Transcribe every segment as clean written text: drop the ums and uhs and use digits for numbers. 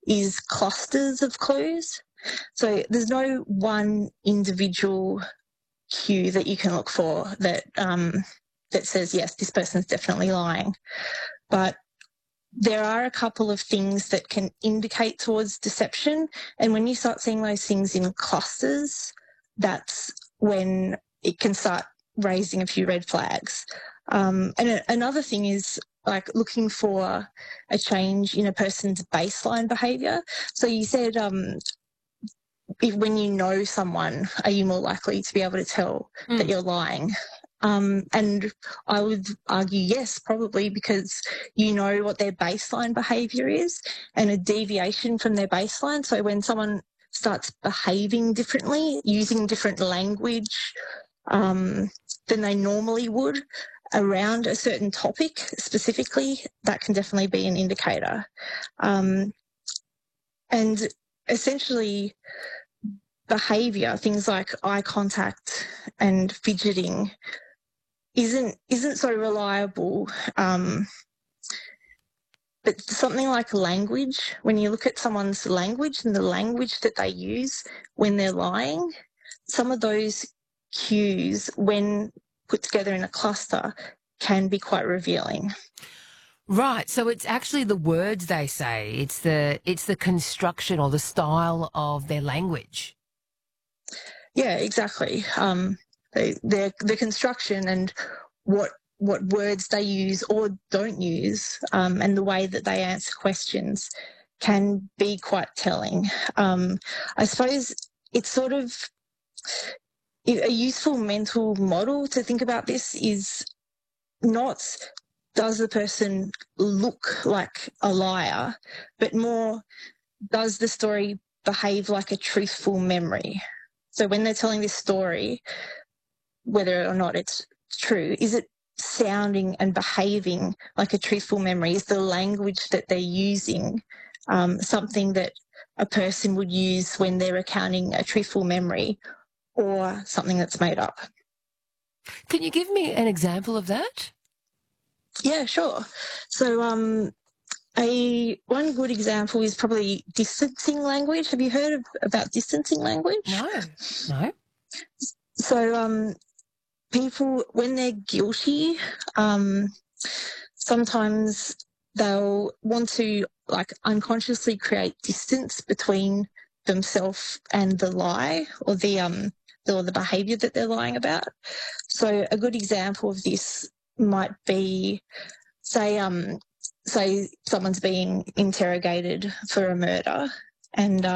is clusters of clues. So there's no one individual cue that you can look for that that says, yes, this person's definitely lying. But there are a couple of things that can indicate towards deception. And when you start seeing those things in clusters, that's when it can start raising a few red flags. And another thing is like looking for a change in a person's baseline behaviour. So you said when you know someone, are you more likely to be able to tell that you're lying? And I would argue yes, probably, because you know what their baseline behaviour is and a deviation from their baseline. So when someone starts behaving differently, using different language than they normally would around a certain topic specifically, that can definitely be an indicator. And essentially, behaviour, things like eye contact and fidgeting, isn't so reliable. But something like language, when you look at someone's language and the language that they use when they're lying, some of those cues, when put together in a cluster, can be quite revealing. Right. So it's actually the words they say. It's the construction or the style of their language. Yeah, exactly. The construction and what words they use or don't use, and the way that they answer questions can be quite telling. I suppose it's sort of a useful mental model to think about this is not does the person look like a liar, but more does the story behave like a truthful memory? So when they're telling this story, whether or not it's true, is it sounding and behaving like a truthful memory? Is the language that they're using something that a person would use when they're recounting a truthful memory or something that's made up? Can you give me an example of that? Yeah, sure. So one good example is probably distancing language. Have you heard about distancing language? No. So people, when they're guilty, sometimes they'll want to like unconsciously create distance between themselves and the lie or the behaviour that they're lying about. So a good example of this might be, say someone's being interrogated for a murder, and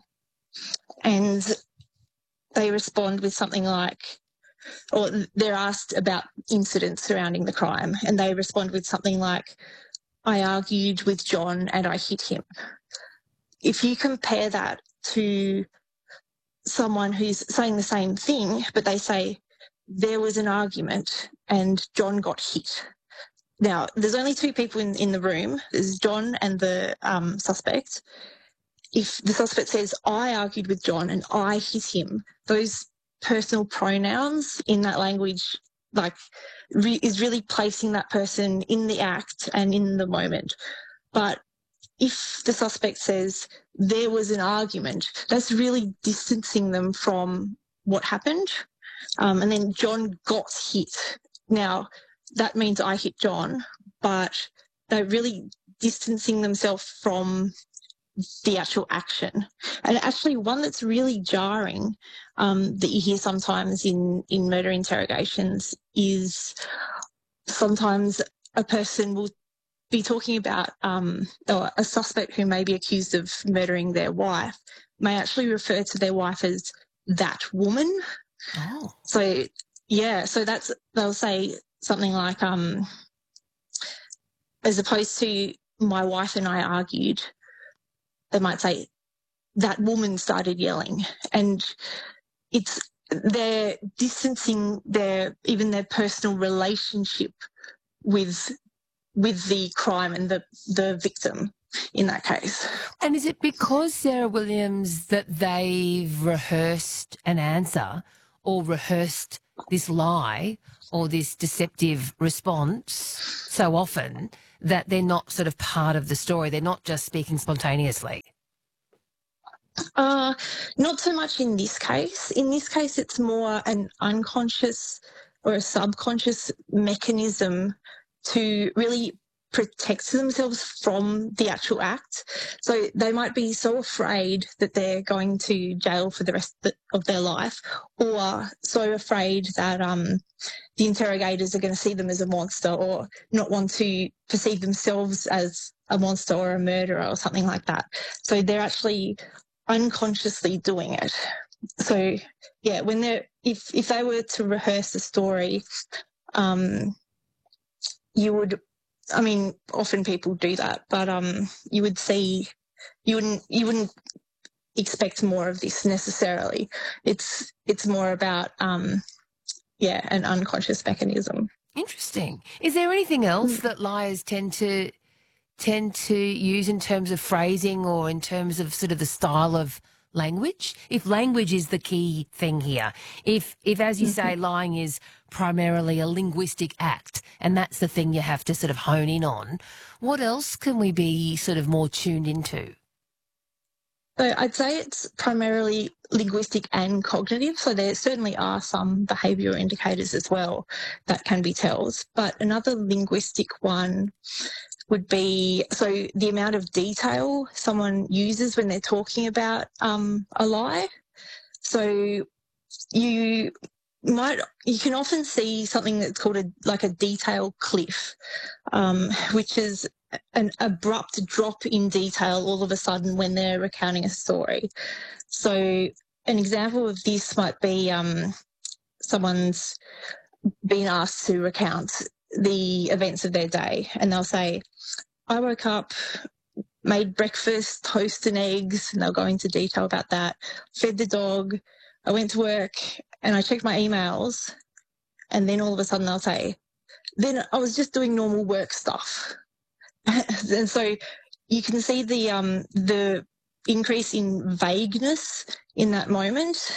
they respond with something like, or they're asked about incidents surrounding the crime, and they respond with something like, I argued with John and I hit him. If you compare that to someone who's saying the same thing, but they say, there was an argument and John got hit. Now, there's only two people in the room. There's John and the suspect. If the suspect says, I argued with John and I hit him, those personal pronouns in that language is really placing that person in the act and in the moment. But if the suspect says there was an argument, that's really distancing them from what happened. And then John got hit. Now, that means I hit John, but they're really distancing themselves from the actual action. And actually one that's really jarring that you hear sometimes in murder interrogations is sometimes a person will be talking about or a suspect who may be accused of murdering their wife may actually refer to their wife as that woman. Oh. So, yeah, so they'll say something like, as opposed to my wife and I argued, they might say that woman started yelling. And they're distancing even their personal relationship with the crime and the victim in that case. And is it because, Sarah Williams, that they've rehearsed an answer or rehearsed this lie or this deceptive response so often that they're not sort of part of the story? They're not just speaking spontaneously? Not so much in this case. In this case, it's more an unconscious or a subconscious mechanism to really protect themselves from the actual act. So they might be so afraid that they're going to jail for the rest of their life, or so afraid that the interrogators are going to see them as a monster, or not want to perceive themselves as a monster or a murderer or something like that. So they're actually unconsciously doing it. So yeah, when if they were to rehearse the story, you would, I mean, often people do that, but you would see, you wouldn't expect more of this necessarily. It's more about an unconscious mechanism. Interesting. Is there anything else that liars tend to use in terms of phrasing or in terms of sort of the style of language? If language is the key thing here, if as you say, lying is primarily a linguistic act and that's the thing you have to sort of hone in on, what else can we be sort of more tuned into? So I'd say it's primarily linguistic and cognitive. So there certainly are some behavioural indicators as well that can be tells. But another linguistic one would be the amount of detail someone uses when they're talking about a lie. So you can often see something that's called a detail cliff, which is an abrupt drop in detail all of a sudden when they're recounting a story. So an example of this might be someone's been asked to recount the events of their day, and they'll say, I woke up, made breakfast, toast and eggs, and they'll go into detail about that, fed the dog, I went to work and I checked my emails, and then all of a sudden they'll say, then I was just doing normal work stuff. And so you can see the increase in vagueness in that moment.